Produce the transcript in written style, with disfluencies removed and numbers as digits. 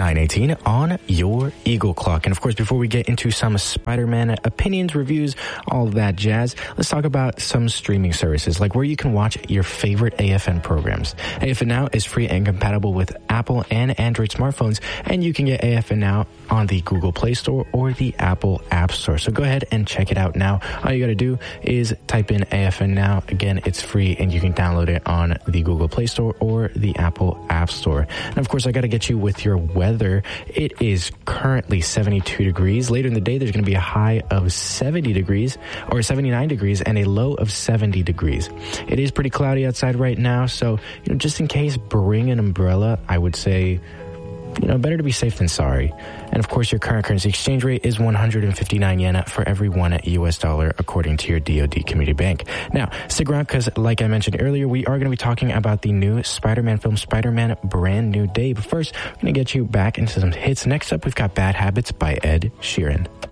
9:18 on your Eagle Clock. And of course, before we get into some Spider-Man opinions, reviews, all of that jazz, let's talk about some streaming services, like where you can watch your favorite AFN programs. AFN Now is free and compatible with Apple and Android smartphones, and you can get AFN Now on the Google Play Store or the Apple App Store. So go ahead and check it out now. All you got to do is type in AFN Now. Again, it's free, and you can download it on the Google Play Store or the Apple App Store. And of course, I got to get you with your weather. It is currently 72 degrees. Later in the day, there's going to be a high of 70 degrees or 79 degrees and a low of 70 degrees. It is pretty cloudy outside right now, so just in case, bring an umbrella. I would say, better to be safe than sorry. And of course, your current currency exchange rate is 159 yen for every $1 US dollar, according to your DoD Community Bank. Now, stick around, because like I mentioned earlier, we are going to be talking about the new Spider-Man film, Spider-Man Brand New Day. But first, we're going to get you back into some hits. Next up, we've got Bad Habits by Ed Sheeran.